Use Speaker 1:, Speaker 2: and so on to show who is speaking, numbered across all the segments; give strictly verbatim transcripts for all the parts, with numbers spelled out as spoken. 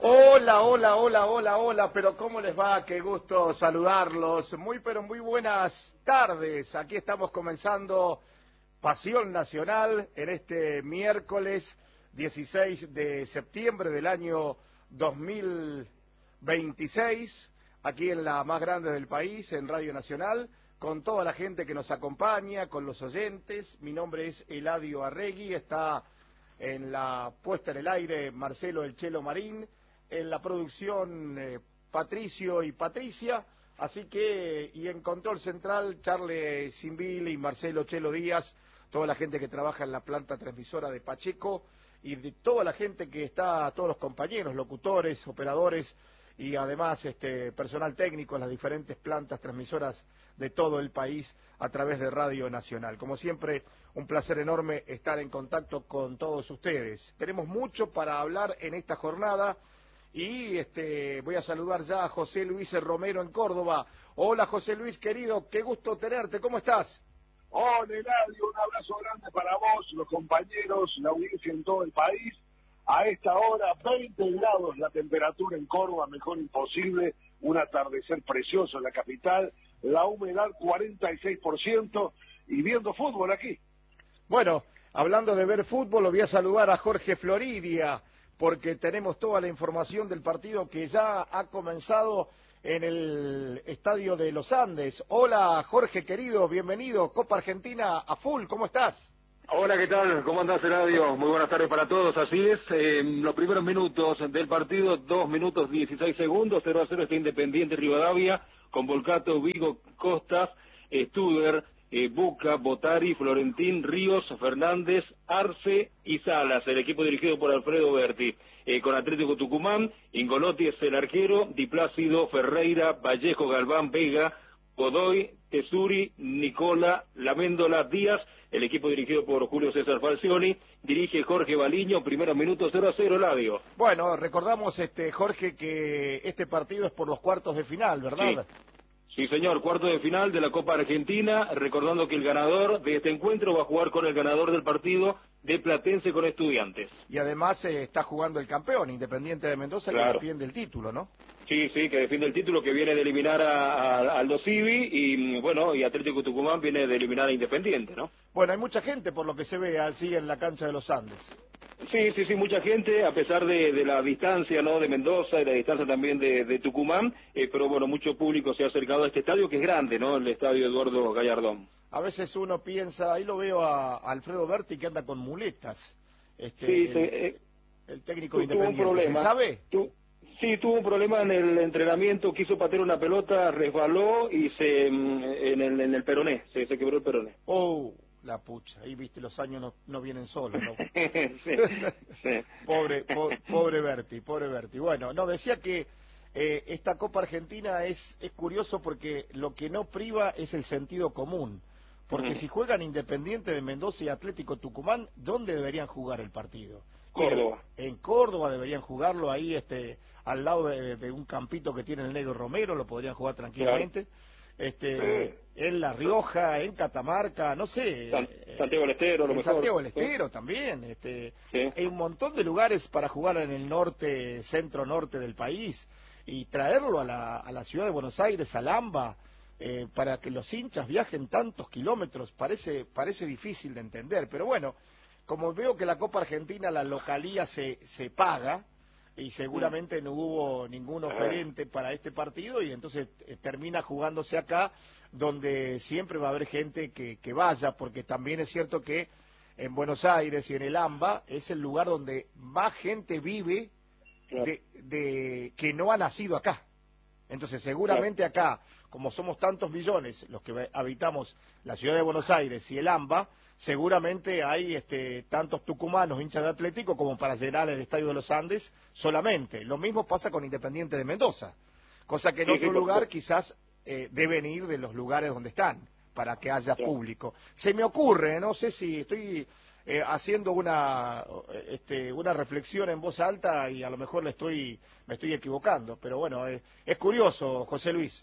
Speaker 1: Hola, hola, hola, hola, hola, pero ¿cómo les va? Qué gusto saludarlos. Muy, pero muy buenas tardes. Aquí estamos comenzando Pasión Nacional en este miércoles dieciséis de septiembre del año dos mil veintiséis, aquí en la más grande del país, en Radio Nacional, con toda la gente que nos acompaña, con los oyentes. Mi nombre es Eladio Arregui, está en la puesta en el aire Marcelo El Chelo Marín, en la producción eh, Patricio y Patricia, así que, y en control central Charles Simbil y Marcelo Chelo Díaz, toda la gente que trabaja en la planta transmisora de Pacheco y de toda la gente que está, todos los compañeros, locutores, operadores y además este personal técnico en las diferentes plantas transmisoras de todo el país a través de Radio Nacional. Como siempre, un placer enorme estar en contacto con todos ustedes. Tenemos mucho para hablar en esta jornada. Y este, voy a saludar ya a José Luis Romero en Córdoba. Hola José Luis, querido, qué gusto tenerte, ¿cómo estás?
Speaker 2: Hola Eladio, un abrazo grande para vos, los compañeros, la audiencia en todo el país. A esta hora, veinte grados la temperatura en Córdoba, mejor imposible, un atardecer precioso en la capital, la humedad cuarenta y seis por ciento y viendo fútbol aquí.
Speaker 1: Bueno, hablando de ver fútbol, lo voy a saludar a Jorge Floridia, porque tenemos toda la información del partido que ya ha comenzado en el Estadio de los Andes. Hola Jorge, querido, bienvenido, Copa Argentina a full, ¿cómo estás?
Speaker 3: Hola, ¿qué tal? ¿Cómo andás, Eladio? Muy buenas tardes para todos, así es. Eh, los primeros minutos del partido, dos minutos dieciséis segundos, cero a cero está Independiente Rivadavia, con Volcato, Vigo, Costas, Studer, eh, Buca, Botari, Florentín, Ríos, Fernández, Arce y Salas, el equipo dirigido por Alfredo Berti. Eh, con Atlético Tucumán, Ingolotti es el arquero, Di Plácido, Ferreira, Vallejo, Galván, Vega, Godoy, Tesuri, Nicola, Laméndola, Díaz, el equipo dirigido por Julio César Falcioni, dirige Jorge Baliño, primeros minutos cero a cero, Eladio.
Speaker 1: Bueno, recordamos, este Jorge, que este partido es por los cuartos de final, ¿verdad?
Speaker 3: Sí. Sí, señor, cuarto de final de la Copa Argentina, recordando que el ganador de este encuentro va a jugar con el ganador del partido de Platense con Estudiantes.
Speaker 1: Y además eh, está jugando el campeón, Independiente de Mendoza, claro, que defiende el título, ¿no?
Speaker 3: Sí, sí, que defiende el título, que viene de eliminar a, a Aldo Civi y, bueno, y Atlético Tucumán viene de eliminar a Independiente, ¿no?
Speaker 1: Bueno, hay mucha gente, por lo que se ve, así en la cancha de los Andes.
Speaker 3: Sí, sí, sí, mucha gente, a pesar de, de la distancia, ¿no?, de Mendoza y la distancia también de, de Tucumán, eh, pero bueno, mucho público se ha acercado a este estadio, que es grande, ¿no?, el estadio Eduardo Gallardón.
Speaker 1: A veces uno piensa, ahí lo veo a, a Alfredo Berti, que anda con muletas, este,
Speaker 3: sí,
Speaker 1: el,
Speaker 3: sí, eh,
Speaker 1: el técnico
Speaker 3: tu,
Speaker 1: Independiente,
Speaker 3: tuvo un problema,
Speaker 1: ¿se sabe?
Speaker 3: Tu, sí, tuvo un problema en el entrenamiento, quiso patear una pelota, resbaló y se en el, en el peroné, se, se quebró el peroné.
Speaker 1: Oh, la pucha, ahí viste, los años no, no vienen solos, ¿no?
Speaker 3: sí, sí.
Speaker 1: pobre, po, pobre Berti, pobre Berti. Bueno, no, decía que eh, esta Copa Argentina es, es curioso porque lo que no priva es el sentido común. Porque uh-huh. si juegan Independiente de Mendoza y Atlético Tucumán, ¿dónde deberían jugar el partido?
Speaker 3: Córdoba.
Speaker 1: En Córdoba deberían jugarlo, ahí este al lado de, de un campito que tiene el Negro Romero, lo podrían jugar tranquilamente. Claro. Este, sí. En La Rioja, en Catamarca, no sé.
Speaker 3: San, Santiago del Estero, lo
Speaker 1: en
Speaker 3: mejor.
Speaker 1: Santiago del Estero sí. también. Este,
Speaker 3: sí.
Speaker 1: Hay un montón de lugares para jugar en el norte, centro-norte del país y traerlo a la, a la ciudad de Buenos Aires, a Lamba, eh, para que los hinchas viajen tantos kilómetros, parece, parece difícil de entender. Pero bueno, como veo que la Copa Argentina, la localía se, se paga, y seguramente no hubo ningún oferente para este partido y entonces eh, termina jugándose acá, donde siempre va a haber gente que, que vaya, porque también es cierto que en Buenos Aires y en el AMBA es el lugar donde más gente vive de, de que no ha nacido acá. Entonces seguramente acá, como somos tantos millones los que habitamos la ciudad de Buenos Aires y el AMBA, seguramente hay este, tantos tucumanos hinchas de Atlético como para llenar el Estadio de los Andes solamente. Lo mismo pasa con Independiente de Mendoza, cosa que en sí, otro sí, lugar sí. quizás eh, deben ir de los lugares donde están para que haya sí. público. Se me ocurre, no sé si estoy eh, haciendo una este, una reflexión en voz alta y a lo mejor le estoy me estoy equivocando, pero bueno, eh, es curioso, José Luis.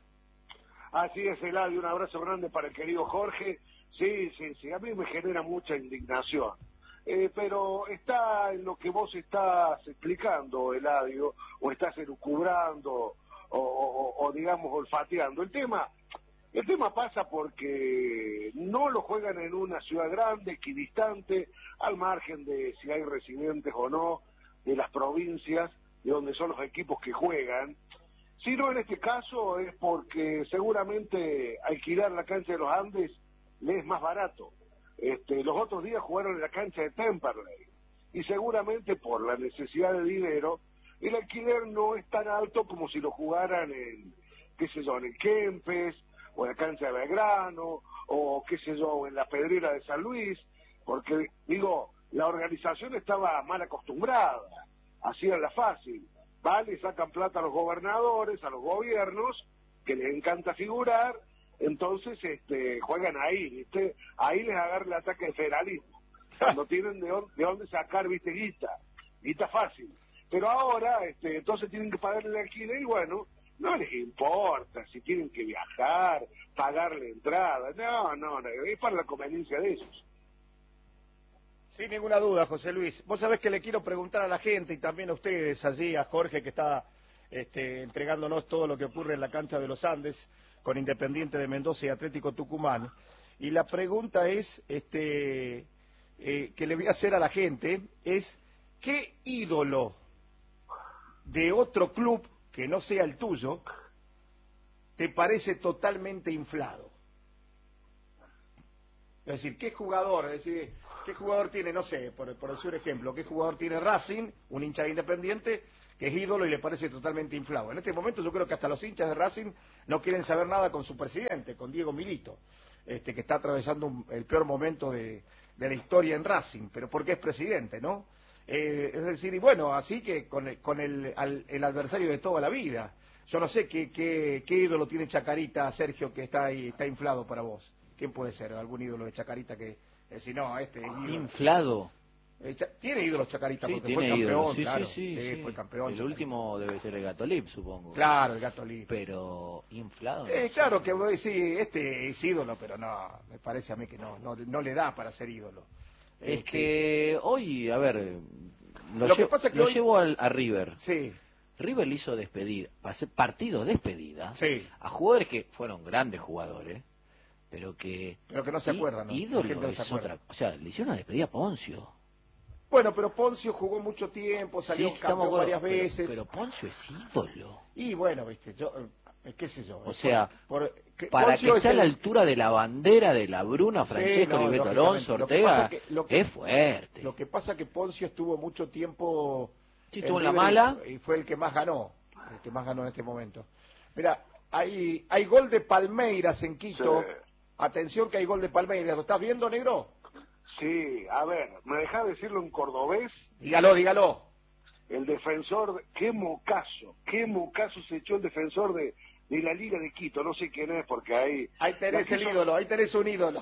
Speaker 2: Así es, Eladio, un abrazo grande para el querido Jorge. Sí, sí, sí, a mí me genera mucha indignación Eh, pero está en lo que vos estás explicando, Eladio, o estás elucubrando, o, o, o digamos olfateando. El tema, el tema pasa porque no lo juegan en una ciudad grande, equidistante, al margen de si hay residentes o no, de las provincias, de donde son los equipos que juegan, sino en este caso es porque seguramente alquilar la cancha de los Andes le es más barato. Este, los otros días jugaron en la cancha de Temperley y seguramente por la necesidad de dinero el alquiler no es tan alto como si lo jugaran en, qué sé yo, en el Kempes o en la cancha de Belgrano o qué sé yo, en la Pedrera de San Luis, porque digo, la organización estaba mal acostumbrada, hacían la fácil, vale, sacan plata a los gobernadores, a los gobiernos, que les encanta figurar. Entonces este, juegan ahí, ¿viste? Ahí les agarra el ataque del federalismo. Cuando tienen de, on, de dónde sacar, ¿viste? Guita. Guita fácil. Pero ahora, este, entonces tienen que pagarle el alquiler y bueno, no les importa si tienen que viajar, pagarle entrada. No, no, no, es para la conveniencia de ellos.
Speaker 1: Sin ninguna duda, José Luis. Vos sabés que le quiero preguntar a la gente y también a ustedes allí, a Jorge que está este, entregándonos todo lo que ocurre en la cancha de los Andes, con Independiente de Mendoza y Atlético Tucumán. Y la pregunta es, este, eh, que le voy a hacer a la gente, es, ¿qué ídolo de otro club, que no sea el tuyo, te parece totalmente inflado? Es decir, ¿qué jugador, es decir, qué jugador tiene, no sé, por, por decir un ejemplo, qué jugador tiene Racing, un hincha de Independiente, que es ídolo y le parece totalmente inflado? En este momento yo creo que hasta los hinchas de Racing no quieren saber nada con su presidente, con Diego Milito, este, que está atravesando un, el peor momento de, de la historia en Racing, pero porque es presidente, ¿no? Eh, es decir, y bueno, así que con el, con el, al, el adversario de toda la vida. Yo no sé qué, qué, qué ídolo tiene Chacarita, Sergio, que está ahí, está inflado para vos. ¿Quién puede ser? ¿Algún ídolo de Chacarita que decir, no, este es ídolo?
Speaker 4: Inflado.
Speaker 1: Tiene ídolos Chacarita,
Speaker 4: Sí,
Speaker 1: porque
Speaker 4: tiene
Speaker 1: fue campeón,
Speaker 4: ídolos. Sí,
Speaker 1: claro.
Speaker 4: sí, sí,
Speaker 1: sí,
Speaker 4: sí.
Speaker 1: fue campeón.
Speaker 4: El
Speaker 1: Chacarita.
Speaker 4: último debe ser el Gato Lip, supongo.
Speaker 1: Claro, el Gato Lip.
Speaker 4: Pero inflado.
Speaker 1: Eh,
Speaker 4: no
Speaker 1: claro
Speaker 4: sé.
Speaker 1: que voy a decir, este es ídolo, pero no, me parece a mí que no, no, no le da para ser ídolo.
Speaker 4: Es
Speaker 1: Este,
Speaker 4: que hoy, a ver, lo,
Speaker 1: Lo que
Speaker 4: lle-
Speaker 1: pasa es que
Speaker 4: lo
Speaker 1: hoy-
Speaker 4: llevo al, a River.
Speaker 1: Sí,
Speaker 4: River le hizo despedida, hacer partido de despedida
Speaker 1: sí,
Speaker 4: a jugadores que fueron grandes jugadores, pero que
Speaker 1: pero que no se
Speaker 4: í-
Speaker 1: acuerdan, ¿no? La
Speaker 4: ídolo
Speaker 1: gente no se
Speaker 4: es
Speaker 1: acuerda.
Speaker 4: otra, o sea, le hicieron una despedida a Poncio.
Speaker 1: Bueno, pero Poncio jugó mucho tiempo, salió
Speaker 4: Sí, estamos
Speaker 1: campeón
Speaker 4: de acuerdo,
Speaker 1: varias
Speaker 4: pero-
Speaker 1: veces.
Speaker 4: Pero, Poncio es ídolo.
Speaker 1: Y bueno, viste, yo, eh, qué sé yo.
Speaker 4: O
Speaker 1: eh,
Speaker 4: sea,
Speaker 1: por- por- que
Speaker 4: Para
Speaker 1: Poncio
Speaker 4: que
Speaker 1: es
Speaker 4: esté a la
Speaker 1: el-
Speaker 4: altura de la bandera de la Bruna,
Speaker 1: Sí,
Speaker 4: Francesco,
Speaker 1: no,
Speaker 4: Beto
Speaker 1: lógicamente.
Speaker 4: Alonso,
Speaker 1: Lo que pasa
Speaker 4: Ortega,
Speaker 1: que- lo que-
Speaker 4: es fuerte.
Speaker 1: Lo que pasa que Poncio estuvo mucho tiempo
Speaker 4: Sí, estuvo en la
Speaker 1: River
Speaker 4: mala.
Speaker 1: y, y fue el que más ganó, el que más ganó en este momento. Mira, hay hay gol de Palmeiras en Quito.
Speaker 2: Sí.
Speaker 1: Atención que hay gol de Palmeiras. ¿Lo estás viendo, negro?
Speaker 2: Sí, a ver, ¿me dejás decirlo en cordobés?
Speaker 1: Dígalo, dígalo.
Speaker 2: El defensor, de- qué mocazo, qué mocazo se echó el defensor de, de la Liga de Quito, no sé quién es, porque ahí...
Speaker 1: Ahí tenés
Speaker 2: la
Speaker 1: el
Speaker 2: quiso-
Speaker 1: ídolo, ahí tenés un ídolo.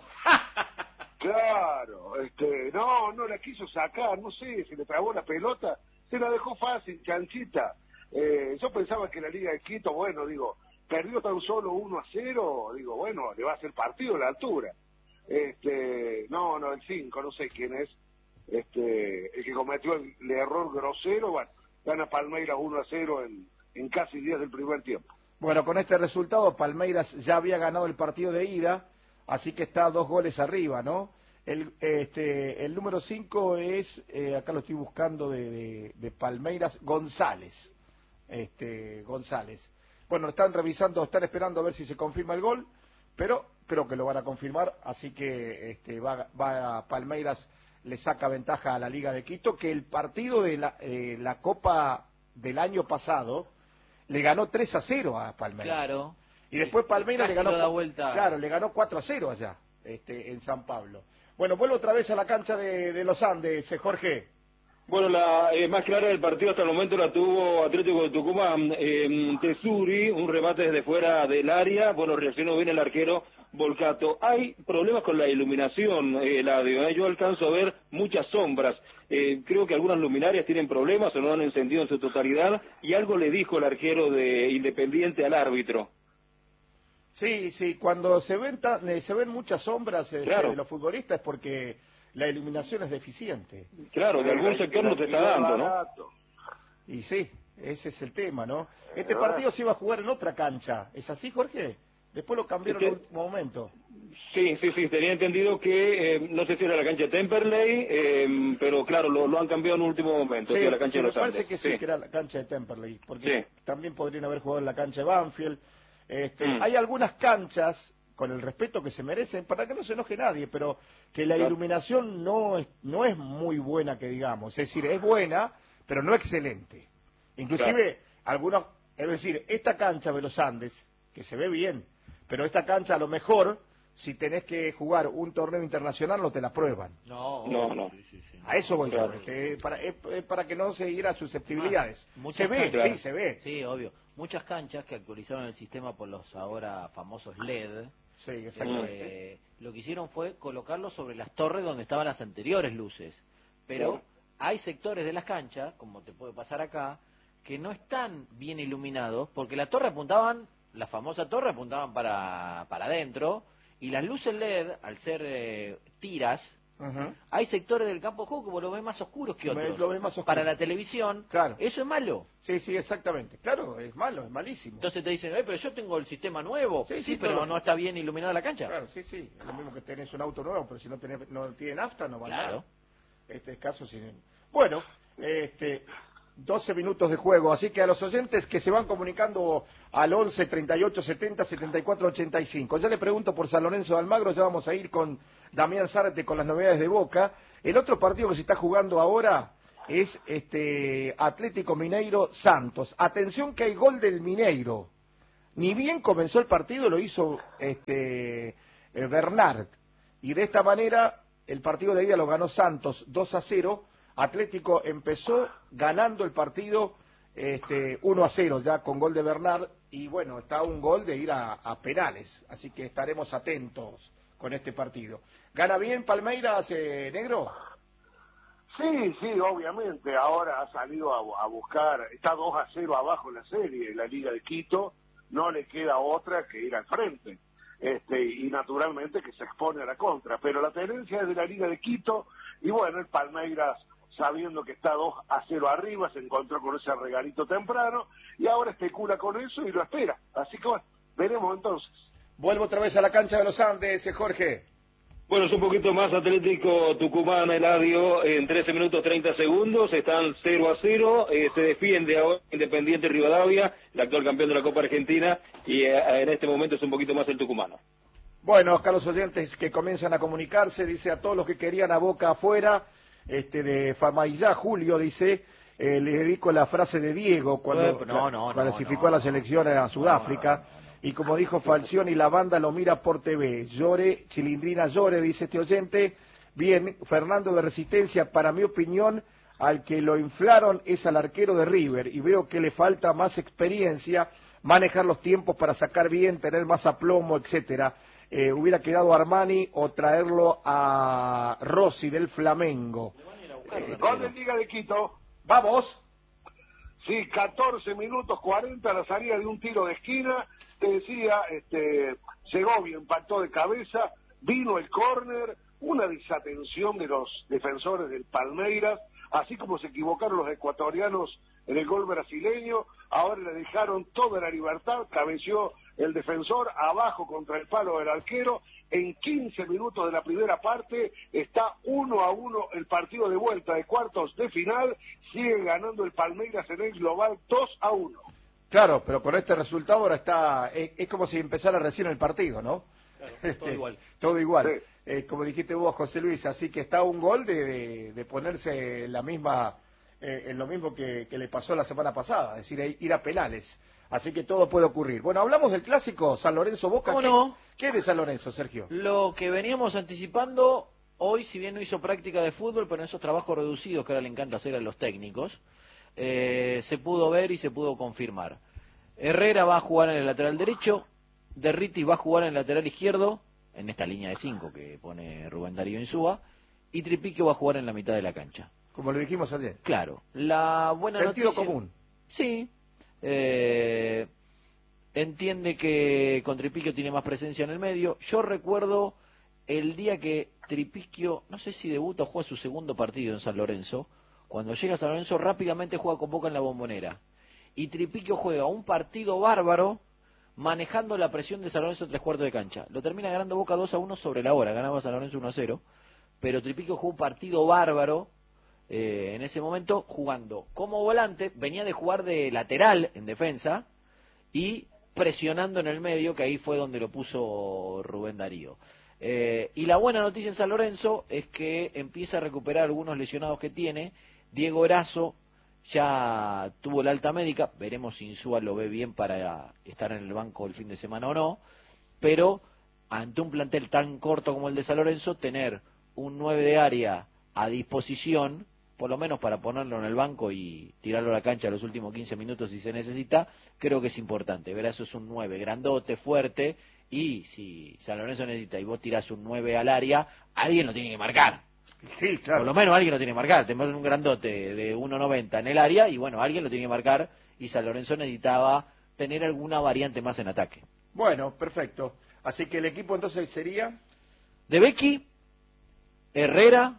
Speaker 2: Claro, este, no, no la quiso sacar, no sé, se le trabó la pelota, se la dejó fácil, chanchita. Eh, yo pensaba que la Liga de Quito, bueno, digo, perdió tan solo uno a cero, digo, bueno, le va a hacer partido a la altura. Este, no, no, el cinco, no sé quién es, este, el que cometió el, el error grosero, bueno, gana Palmeiras uno a cero en, en casi diez del primer tiempo.
Speaker 1: Bueno, con este resultado Palmeiras ya había ganado el partido de ida, así que está dos goles arriba, ¿no? El, este, el número cinco es, eh, acá lo estoy buscando de, de, de Palmeiras, González. Este, González. Bueno, están revisando, están esperando a ver si se confirma el gol, pero creo que lo van a confirmar, así que este, va, va a Palmeiras, le saca ventaja a la Liga de Quito, que el partido de la, eh, la Copa del año pasado le ganó tres a cero a Palmeiras.
Speaker 4: Claro.
Speaker 1: Y después Palmeiras le
Speaker 4: Casi
Speaker 1: ganó,
Speaker 4: lo da vuelta.
Speaker 1: claro, le ganó cuatro a cero allá, este, en San Pablo. Bueno, vuelvo otra vez a la cancha de, de los Andes, eh, Jorge.
Speaker 3: Bueno, la eh, más clara del partido hasta el momento la tuvo Atlético de Tucumán. Eh, Tesuri, un remate desde fuera del área. Bueno, reaccionó bien el arquero Volcato. Hay problemas con la iluminación, eh, Eladio, ¿eh? Yo alcanzo a ver muchas sombras. Eh, creo que algunas luminarias tienen problemas o no han encendido en su totalidad. Y algo le dijo el arquero de Independiente al árbitro.
Speaker 1: Sí, sí, cuando se ven, tan- eh, se ven muchas sombras este,
Speaker 3: Claro.
Speaker 1: de los futbolistas es porque la iluminación es deficiente.
Speaker 3: Claro, de algún sector no te está dando, ¿no?
Speaker 1: Y sí, ese es el tema, ¿no? Este partido se iba a jugar en otra cancha, ¿es así, Jorge? Después lo cambiaron en el último momento.
Speaker 3: Sí, sí, sí, tenía entendido que, eh, no sé si era la cancha de Temperley, eh, pero claro, lo, lo han cambiado en el último momento,
Speaker 1: Sí,
Speaker 3: sí, a la cancha
Speaker 1: sí,
Speaker 3: de
Speaker 1: me
Speaker 3: los
Speaker 1: parece
Speaker 3: Andes.
Speaker 1: que sí,
Speaker 3: sí,
Speaker 1: que era la cancha de Temperley, porque
Speaker 3: Sí.
Speaker 1: también podrían haber jugado en la cancha de Banfield. Este,
Speaker 3: Mm.
Speaker 1: Hay algunas canchas, con el respeto que se merecen, para que no se enoje nadie, pero que la
Speaker 3: Claro.
Speaker 1: iluminación no es, no es muy buena, que digamos. Es decir, es buena, pero no excelente. Inclusive, algunos, es decir, esta cancha de los Andes, que se ve bien, pero esta cancha a lo mejor, si tenés que jugar un torneo internacional, no te la prueban.
Speaker 4: No,
Speaker 3: No, no.
Speaker 4: Sí, sí, sí.
Speaker 1: A eso voy
Speaker 3: Claro.
Speaker 1: yo, este, para, es, es para que no se hiera susceptibilidades.
Speaker 4: Ah, muchas
Speaker 1: Se ve,
Speaker 4: canchas.
Speaker 1: sí, se ve.
Speaker 4: Sí, obvio. Muchas canchas que actualizaron el sistema por los ahora famosos L E D,
Speaker 1: Sí, exactamente.
Speaker 4: eh, lo que hicieron fue colocarlos sobre las torres donde estaban las anteriores luces. Pero
Speaker 3: Claro.
Speaker 4: hay sectores de las canchas, como te puede pasar acá, que no están bien iluminados, porque la torre apuntaban, la famosa torre apuntaban para, para adentro, y las luces L E D, al ser eh, tiras,
Speaker 1: Ujú.
Speaker 4: hay sectores del campo de juego que vos lo ves más oscuros que
Speaker 1: Me-
Speaker 4: otros.
Speaker 1: lo ves más oscuro.
Speaker 4: Para la televisión,
Speaker 1: Claro.
Speaker 4: eso es malo.
Speaker 1: Sí, sí, exactamente. Claro, es malo, es malísimo.
Speaker 4: Entonces te dicen, eh, pero yo tengo el sistema nuevo.
Speaker 1: Sí,
Speaker 4: Sí,
Speaker 1: sí,
Speaker 4: pero
Speaker 1: todo lo-
Speaker 4: no está bien iluminada la cancha.
Speaker 1: Claro, sí, sí. Es lo mismo que tenés un auto nuevo, pero si no, tenés, no tiene nafta, no va a andar.
Speaker 4: Claro.
Speaker 1: Este caso, sí. Bueno, este, doce minutos de juego, así que a los oyentes que se van comunicando al once, treinta y ocho, setenta, setenta y cuatro, ochenta y cinco. Ya le pregunto por San Lorenzo de Almagro, ya vamos a ir con Damián Zárate con las novedades de Boca. El otro partido que se está jugando ahora es este Atlético Mineiro Santos. Atención que hay gol del Mineiro. Ni bien comenzó el partido, lo hizo este eh, Bernard. Y de esta manera, el partido de ida lo ganó Santos dos a cero. Atlético empezó ganando el partido este, uno a cero ya con gol de Bernard. Y bueno, está un gol de ir a, a penales. Así que estaremos atentos con este partido. ¿Gana bien Palmeiras, eh, negro?
Speaker 2: Sí, sí, obviamente. Ahora ha salido a, a buscar, está dos a cero abajo en la serie, en la Liga de Quito. No le queda otra que ir al frente. Este, y naturalmente que se expone a la contra. Pero la tendencia es de la Liga de Quito. Y bueno, el Palmeiras, sabiendo que está dos a cero arriba, se encontró con ese regalito temprano. Y ahora especula con eso y lo espera. Así que bueno, veremos entonces.
Speaker 1: Vuelvo otra vez a la cancha de los Andes, eh, Jorge.
Speaker 3: Bueno, es un poquito más Atlético Tucumán, Eladio, en trece minutos treinta segundos, están cero a cero, eh, se defiende ahora Independiente Rivadavia, el actual campeón de la Copa Argentina, y eh, en este momento es un poquito más el tucumano.
Speaker 1: Bueno, acá los oyentes que comienzan a comunicarse, dice a todos los que querían a Boca afuera, este de Famaillá, Julio, dice, eh, le dedico la frase de Diego cuando
Speaker 4: Eh, no, no, no,
Speaker 1: clasificó
Speaker 4: no,
Speaker 1: a la
Speaker 4: no.
Speaker 1: selección a Sudáfrica.
Speaker 4: No, no, no, no.
Speaker 1: Y como dijo Falcioni, la banda lo mira por T V. Llore, Chilindrina llore, dice este oyente. Bien, Fernando de Resistencia, para mi opinión, al que lo inflaron es al arquero de River. Y veo que le falta más experiencia, manejar los tiempos para sacar bien, tener más aplomo, etcétera. Eh, hubiera quedado Armani o traerlo a Rossi del Flamengo.
Speaker 2: Eh, gol de Liga de Quito.
Speaker 1: Vamos.
Speaker 2: Sí, catorce minutos cuarenta, la salida de un tiro de esquina. Te decía, este, Segovia impactó de cabeza, vino el córner, una desatención de los defensores del Palmeiras, así como se equivocaron los ecuatorianos en el gol brasileño, ahora le dejaron toda la libertad, cabeció el defensor abajo contra el palo del arquero. En quince minutos de la primera parte está uno a uno el partido de vuelta de cuartos de final, sigue ganando el Palmeiras en el global dos a uno.
Speaker 1: Claro, pero con este resultado ahora está, es, es como si empezara recién el partido, ¿no?
Speaker 4: Claro, todo igual.
Speaker 1: Todo igual,
Speaker 2: Sí.
Speaker 1: eh, como dijiste vos, José Luis, así que está un gol de, de, de ponerse la misma, eh, en lo mismo que, que le pasó la semana pasada, es decir, ir a penales. Así que todo puede ocurrir. Bueno, hablamos del clásico San Lorenzo Boca.
Speaker 4: ¿Cómo
Speaker 1: ¿Qué,
Speaker 4: no?
Speaker 1: ¿Qué de San Lorenzo, Sergio?
Speaker 4: Lo que veníamos anticipando, hoy si bien no hizo práctica de fútbol, pero en esos trabajos reducidos que ahora le encanta hacer a los técnicos, eh, se pudo ver y se pudo confirmar. Herrera va a jugar en el lateral derecho, Derriti va a jugar en el lateral izquierdo, en esta línea de cinco que pone Rubén Darío Insúa, y Tripiquio va a jugar en la mitad de la cancha.
Speaker 1: Como lo dijimos ayer.
Speaker 4: Claro, la buena
Speaker 1: Sentido
Speaker 4: noticia...
Speaker 1: común.
Speaker 4: Sí. Eh, entiende que con Tripiquio tiene más presencia en el medio. Yo recuerdo el día que Tripiquio, no sé si debuta o juega su segundo partido en San Lorenzo. Cuando llega a San Lorenzo rápidamente juega con Boca en la Bombonera. Y Tripiquio juega un partido bárbaro manejando la presión de San Lorenzo tres cuartos de cancha. Lo termina ganando Boca dos a uno sobre la hora, ganaba San Lorenzo uno a cero. Pero Tripiquio jugó un partido bárbaro eh, en ese momento jugando como volante, venía de jugar de lateral en defensa y presionando en el medio, que ahí fue donde lo puso Rubén Darío. Eh, y la buena noticia en San Lorenzo es que empieza a recuperar algunos lesionados que tiene. Diego Erazo ya tuvo la alta médica, veremos si Insúa lo ve bien para estar en el banco el fin de semana o no, pero ante un plantel tan corto como el de San Lorenzo, tener un nueve de área a disposición, por lo menos para ponerlo en el banco y tirarlo a la cancha los últimos quince minutos si se necesita, creo que es importante. Erazo es un nueve grandote, fuerte, y si San Lorenzo necesita y vos tirás un nueve al área, alguien lo tiene que marcar.
Speaker 1: Sí, claro.
Speaker 4: Por lo menos alguien lo tiene que marcar. Te ponen un grandote de uno noventa en el área y bueno, alguien lo tiene que marcar y San Lorenzo necesitaba tener alguna variante más en ataque.
Speaker 1: Bueno, perfecto. Así que el equipo entonces sería...
Speaker 4: De Becky, Herrera,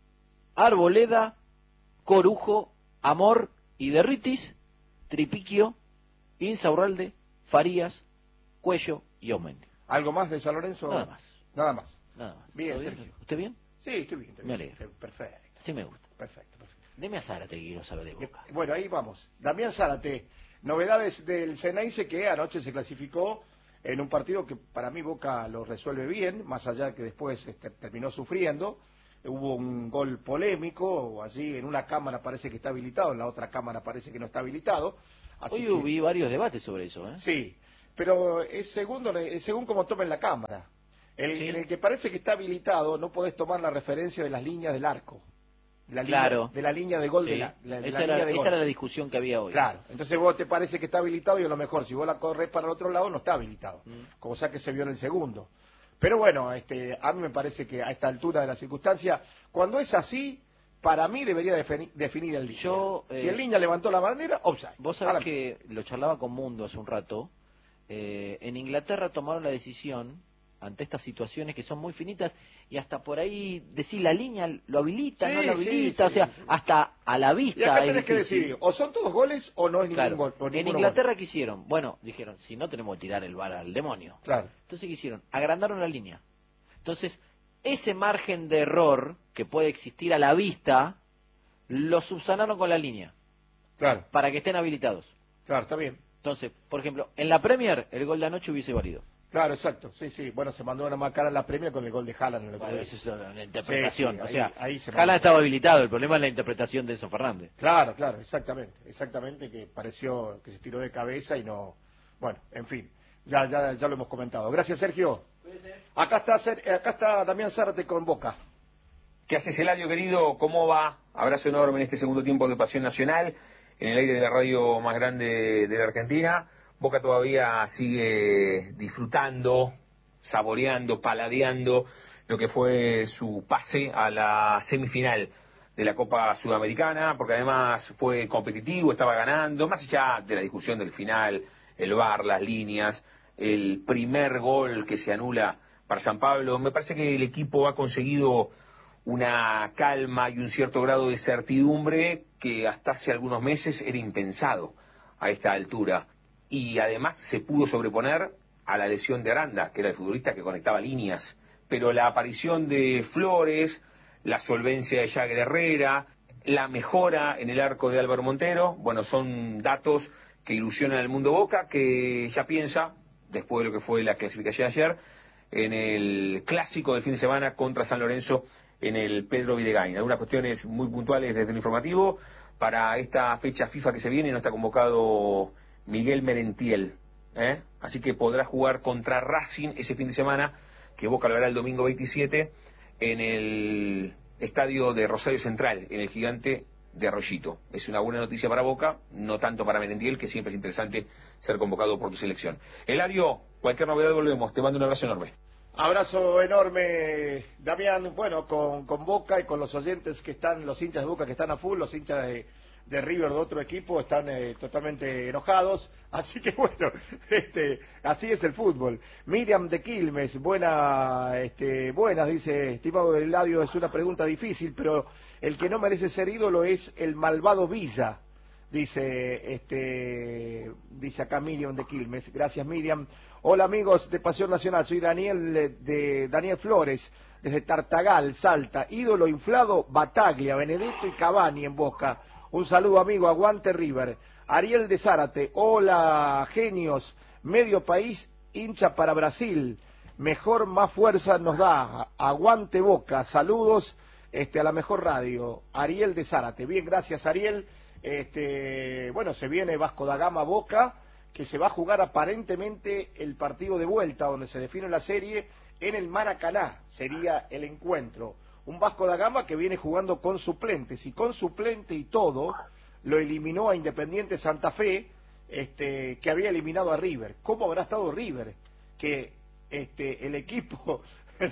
Speaker 4: Arboleda, Corujo, Amor y Derritis, Tripiquio, Insaurralde, Farías, Cuello y Aumendi.
Speaker 1: ¿Algo más de San Lorenzo?
Speaker 4: Nada más.
Speaker 1: Nada más.
Speaker 4: Nada más.
Speaker 1: Bien,
Speaker 4: ¿Todo
Speaker 1: Sergio.
Speaker 4: bien? ¿Usted bien?
Speaker 1: Sí, estoy bien. Estoy
Speaker 4: Me
Speaker 1: bien.
Speaker 4: alegro.
Speaker 1: Perfecto.
Speaker 4: Sí me gusta.
Speaker 1: Perfecto, perfecto.
Speaker 4: Deme a Zárate, que quiero saber de Boca.
Speaker 1: Eh, Bueno, ahí vamos. Damián Zárate, novedades del Ceneice que anoche se clasificó en un partido que para mí Boca lo resuelve bien, más allá de que después este, terminó sufriendo. Hubo un gol polémico, allí en una cámara parece que está habilitado, en la otra cámara parece que no está habilitado. Así
Speaker 4: Hoy
Speaker 1: que,
Speaker 4: hubo varios debates sobre eso, ¿eh?
Speaker 1: sí, pero es, segundo, es según como tomen la cámara. El,
Speaker 4: Sí.
Speaker 1: En el que parece que está habilitado no podés tomar la referencia de las líneas del arco. De la
Speaker 4: Claro.
Speaker 1: línea, de la línea de gol.
Speaker 4: Sí.
Speaker 1: De la, la- de
Speaker 4: esa
Speaker 1: la
Speaker 4: era,
Speaker 1: línea de
Speaker 4: esa
Speaker 1: gol.
Speaker 4: era la discusión que había hoy.
Speaker 1: Claro, entonces vos te parece que está habilitado y a lo mejor si vos la corres para el otro lado no está habilitado,
Speaker 4: Mm.
Speaker 1: como sea que se vio en el segundo. Pero bueno, este, a mí me parece que a esta altura de la circunstancia, cuando es así, para mí debería defini- definir el línea.
Speaker 4: Yo,
Speaker 1: Si
Speaker 4: eh,
Speaker 1: el línea levantó la bandera, offside.
Speaker 4: Vos
Speaker 1: Ahora,
Speaker 4: sabés que lo charlaba con Mundo hace un rato. Eh, en Inglaterra tomaron la decisión ante estas situaciones que son muy finitas y hasta por ahí decir la línea lo habilita,
Speaker 1: Sí,
Speaker 4: no lo
Speaker 1: sí,
Speaker 4: habilita,
Speaker 1: sí,
Speaker 4: o sea,
Speaker 1: sí.
Speaker 4: hasta a la
Speaker 1: Y
Speaker 4: vista
Speaker 1: acá
Speaker 4: es
Speaker 1: tenés que
Speaker 4: difícil.
Speaker 1: decidir, o son todos goles o no es ningún
Speaker 4: Claro.
Speaker 1: gol. o
Speaker 4: En
Speaker 1: ninguno
Speaker 4: Inglaterra, ¿qué hicieron? Bueno, dijeron, si no tenemos que tirar el bar al demonio.
Speaker 1: gol. Claro,
Speaker 4: Entonces, ¿qué hicieron? Agrandaron la línea. Entonces, ese margen de error que puede existir a la vista, lo subsanaron con la línea,
Speaker 1: claro,
Speaker 4: para que estén habilitados.
Speaker 1: claro, está bien.
Speaker 4: Entonces, por ejemplo, en la Premier, el gol de anoche hubiese valido.
Speaker 1: Claro, exacto, sí, sí. Bueno, se mandó una más cara en la premia con el gol de Haaland en el otro
Speaker 4: Bueno,
Speaker 1: día.
Speaker 4: eso es una interpretación.
Speaker 1: Sí, sí,
Speaker 4: o
Speaker 1: ahí-
Speaker 4: sea,
Speaker 1: ahí se
Speaker 4: Haaland
Speaker 1: mandó.
Speaker 4: estaba habilitado, el problema es la interpretación de Enzo Fernández.
Speaker 1: Claro, claro, exactamente, exactamente, que pareció que se tiró de cabeza y no... Bueno, en fin, ya ya ya lo hemos comentado. Gracias, Sergio. Acá está, Ser- acá está Damián Zárate con Boca.
Speaker 5: ¿Qué haces, Eladio, querido? ¿Cómo va? Abrazo enorme en este segundo tiempo de Pasión Nacional, en el aire de la radio más grande de la Argentina. Boca todavía sigue disfrutando, saboreando, paladeando lo que fue su pase a la semifinal de la Copa Sudamericana, porque además fue competitivo, estaba ganando, más allá de la discusión del final, el V A R, las líneas, el primer gol que se anula para San Pablo. Me parece que el equipo ha conseguido una calma y un cierto grado de certidumbre que hasta hace algunos meses era impensado a esta altura. Y además se pudo sobreponer a la lesión de Aranda, que era el futbolista que conectaba líneas. Pero la aparición de Flores, la solvencia de Jagger Herrera, la mejora en el arco de Álvaro Montero, bueno, son datos que ilusionan al mundo Boca, que ya piensa, después de lo que fue la clasificación de ayer, en el clásico del fin de semana contra San Lorenzo en el Pedro Videgain. Algunas cuestiones muy puntuales desde el informativo. Para esta fecha FIFA que se viene no está convocado Miguel Merentiel, ¿eh? Así que podrá jugar contra Racing ese fin de semana, que Boca lo hará el domingo veintisiete en el estadio de Rosario Central, en el Gigante de Arroyito. Es una buena noticia para Boca, no tanto para Merentiel, que siempre es interesante ser convocado por tu selección. Eladio, cualquier novedad volvemos, te mando un abrazo enorme.
Speaker 1: Abrazo enorme, Damián, bueno, con, con Boca y con los oyentes que están, los hinchas de Boca que están a full, los hinchas de de River de otro equipo están eh, totalmente enojados, así que bueno, este, así es el fútbol. Miriam de Quilmes, buena, este, buenas, dice, estimado Eladio, es una pregunta difícil, pero el que no merece ser ídolo es el malvado Villa, dice, este, dice acá Miriam de Quilmes. Gracias, Miriam. Hola amigos de Pasión Nacional, soy Daniel de, de Daniel Flores, desde Tartagal, Salta, ídolo inflado, Bataglia, Benedetto y Cavani en Boca. Un saludo amigo, aguante River. Ariel de Zárate, hola genios, medio país hincha para Brasil, mejor más fuerza nos da, aguante Boca, saludos este, a la mejor radio. Ariel de Zárate, bien, gracias Ariel. Este, bueno, se viene Vasco da Gama Boca, que se va a jugar aparentemente el partido de vuelta, donde se define la serie en el Maracaná, sería el encuentro. Un Vasco da Gama que viene jugando con suplentes, y con suplente y todo, lo eliminó a Independiente Santa Fe, este, que había eliminado a River. ¿Cómo habrá estado River? Que este, el equipo,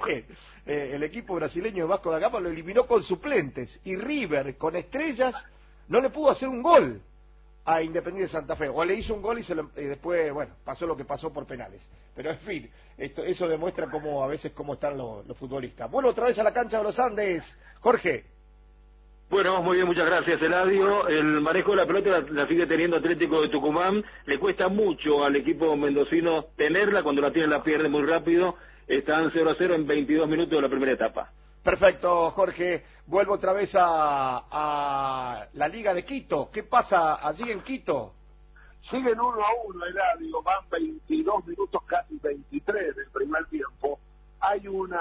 Speaker 1: el equipo brasileño de Vasco da Gama lo eliminó con suplentes, y River, con estrellas, no le pudo hacer un gol a Independiente Santa Fe, o le hizo un gol y, se lo, y después, bueno, pasó lo que pasó por penales. Pero en fin, esto, eso demuestra cómo a veces cómo están los, los futbolistas. Bueno, otra vez a la cancha de los Andes, Jorge.
Speaker 3: Bueno, muy bien, muchas gracias, Eladio. El manejo de la pelota la, la sigue teniendo Atlético de Tucumán. Le cuesta mucho al equipo mendocino tenerla, cuando la tiene la pierde muy rápido. Están cero a cero en veintidós minutos de la primera etapa.
Speaker 1: Perfecto, Jorge. Vuelvo otra vez a, a la Liga de Quito. ¿Qué pasa allí en Quito?
Speaker 2: Siguen uno a uno, Eladio, van veintidós minutos, casi veintitrés del primer tiempo. Hay un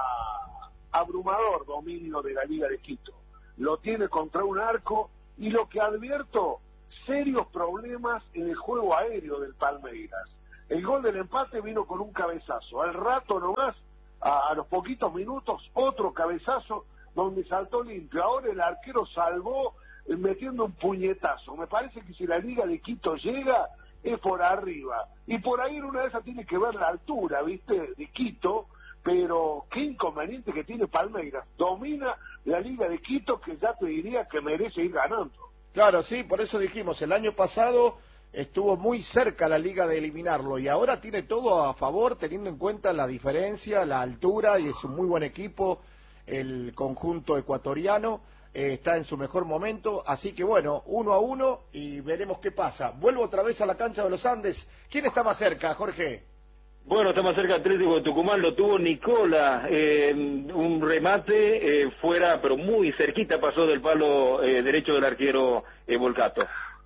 Speaker 2: abrumador dominio de la Liga de Quito. Lo tiene contra un arco, y lo que advierto, serios problemas en el juego aéreo del Palmeiras. El gol del empate vino con un cabezazo. Al rato nomás, a, a los poquitos minutos, otro cabezazo donde saltó limpio. Ahora el arquero salvó eh, metiendo un puñetazo. Me parece que si la Liga de Quito llega, es por arriba. Y por ahí en una de esas tiene que ver la altura, ¿viste?, de Quito, pero qué inconveniente que tiene Palmeiras. Domina la Liga de Quito, que ya te diría que merece ir ganando.
Speaker 1: Claro, sí, por eso dijimos, el año pasado estuvo muy cerca la Liga de eliminarlo, y ahora tiene todo a favor, teniendo en cuenta la diferencia, la altura, y es un muy buen equipo el conjunto ecuatoriano, eh, está en su mejor momento, así que bueno, uno a uno y veremos qué pasa. Vuelvo otra vez a la cancha de los Andes. ¿Quién está más cerca, Jorge?
Speaker 3: Bueno, está más cerca Atlético de Tucumán, lo tuvo Nicola, eh, un remate eh, fuera, pero muy cerquita pasó del palo eh, derecho del arquero eh, Volcato.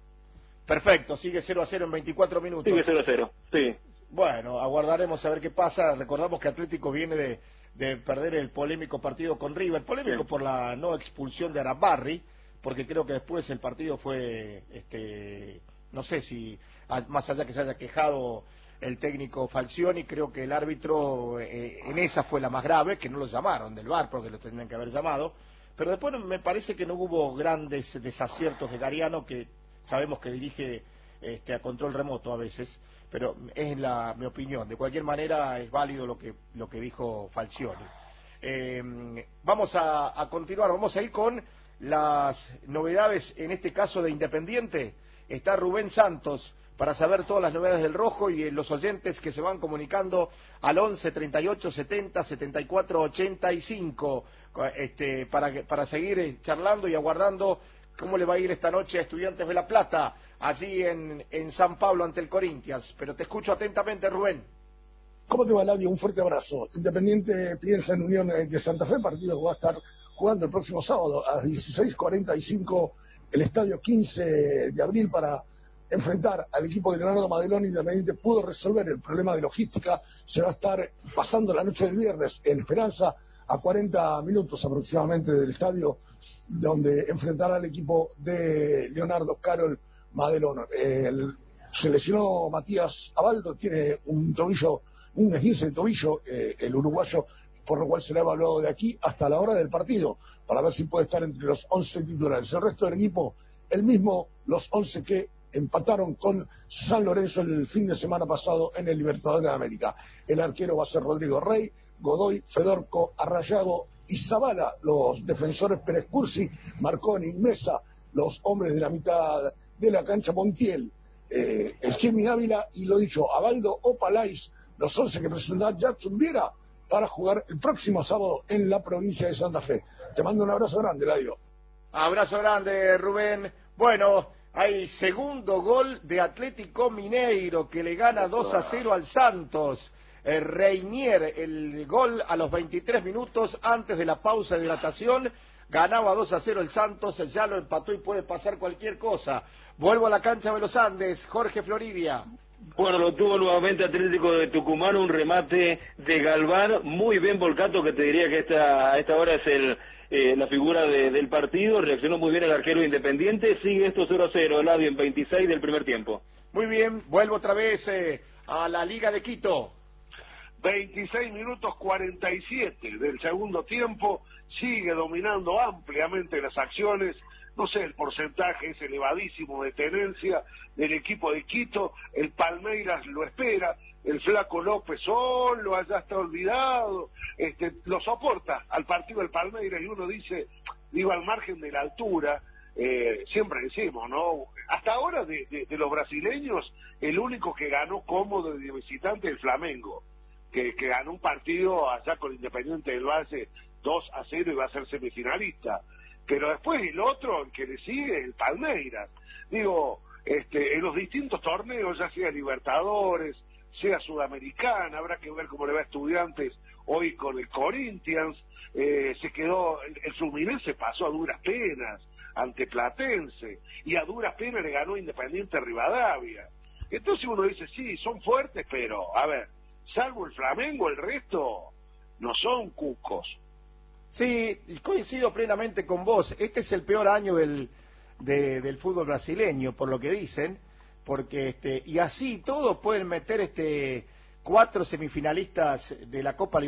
Speaker 1: Perfecto, sigue cero a cero en veinticuatro minutos.
Speaker 3: Sigue cero a cero, sí.
Speaker 1: Bueno, aguardaremos a ver qué pasa. Recordamos que Atlético viene de, de perder el polémico partido con River, polémico sí, por la no expulsión de Arabarri, porque creo que después el partido fue, este, no sé si, más allá que se haya quejado el técnico Falcioni, creo que el árbitro eh, en esa fue la más grave, que no lo llamaron del V A R porque lo tendrían que haber llamado, pero después me parece que no hubo grandes desaciertos de Gariano, que sabemos que dirige este, a control remoto a veces, pero es la, mi opinión. De cualquier manera es válido lo que, lo que dijo Falcioni. Eh, vamos a, a continuar, vamos a ir con las novedades, en este caso de Independiente. Está Rubén Santos para saber todas las novedades del Rojo, y los oyentes que se van comunicando al once, treinta y ocho, setenta, setenta y cuatro, ochenta y cinco, este, para, para seguir charlando y aguardando cómo le va a ir esta noche a Estudiantes de La Plata, allí en, en San Pablo ante el Corinthians. Pero te escucho atentamente, Rubén.
Speaker 6: ¿Cómo te va, Eladio? Un fuerte abrazo. Independiente piensa en Unión de Santa Fe, partido que va a estar jugando el próximo sábado a las dieciséis cuarenta y cinco, el estadio quince de abril, para enfrentar al equipo de Leonardo Madelón. Independiente pudo resolver el problema de logística, se va a estar pasando la noche del viernes en Esperanza, a cuarenta minutos aproximadamente del estadio, donde enfrentará al equipo de Leonardo Carol Madelón. El, se lesionó Matías Abaldo, tiene un tobillo, un esguince de tobillo, eh, el uruguayo, por lo cual será evaluado de aquí hasta la hora del partido, para ver si puede estar entre los once titulares. El resto del equipo, el mismo, los once que empataron con San Lorenzo el fin de semana pasado en el Libertadores de América. El arquero va a ser Rodrigo Rey, Godoy, Fedorco, Arrayago y Zavala, los defensores Pérez Cursi, Marconi y Mesa, los hombres de la mitad de la cancha, Montiel, eh, el Chemi Ávila y lo dicho, Abaldo Opalais, los once que presentará Jackson Viera para jugar el próximo sábado en la provincia de Santa Fe. Te mando un abrazo grande, Ladio.
Speaker 1: Abrazo grande, Rubén. Bueno, hay segundo gol de Atlético Mineiro que le gana dos a cero al Santos. Eh, Reinier, el gol a los veintitrés minutos antes de la pausa de hidratación. Ganaba dos a cero el Santos, ya lo empató y puede pasar cualquier cosa. Vuelvo a la cancha de los Andes, Jorge Floridia.
Speaker 3: Bueno, lo tuvo nuevamente Atlético de Tucumán, un remate de Galván, muy bien Volcato, que te diría que esta, a esta hora es el, eh, la figura de, del partido, reaccionó muy bien el arquero Independiente, sigue esto cero a cero, Eladio en veintiséis del primer tiempo.
Speaker 1: Muy bien, vuelvo otra vez eh, a la Liga de Quito.
Speaker 2: veintiséis minutos cuarenta y siete del segundo tiempo, sigue dominando ampliamente las acciones, no sé, el porcentaje es elevadísimo de tenencia del equipo de Quito, el Palmeiras lo espera, el Flaco López solo, allá está olvidado, este, lo soporta al partido del Palmeiras y uno dice, digo, al margen de la altura, eh, siempre decimos, ¿no? Hasta ahora de, de, de los brasileños, el único que ganó cómodo de visitante es el Flamengo, que, que ganó un partido allá con Independiente del Valle dos a cero y va a ser semifinalista. Pero después el otro, el que le sigue, el Palmeiras. Digo, este, en los distintos torneos, ya sea Libertadores, sea Sudamericana, habrá que ver cómo le va a Estudiantes hoy con el Corinthians, eh, se quedó, el, el Fluminense pasó a duras penas ante Platense, y a duras penas le ganó Independiente Rivadavia. Entonces uno dice, sí, son fuertes, pero, a ver, salvo el Flamengo, el resto no son cucos.
Speaker 1: Sí, coincido plenamente con vos. Este es el peor año del, de, del fútbol brasileño, por lo que dicen, porque este y así todos pueden meter este cuatro semifinalistas de la Copa